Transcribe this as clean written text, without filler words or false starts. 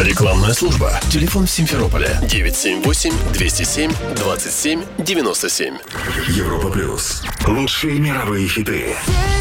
Рекламная служба. Телефон в Симферополе 978-207-27-97. Европа плюс. Лучшие мировые хиты.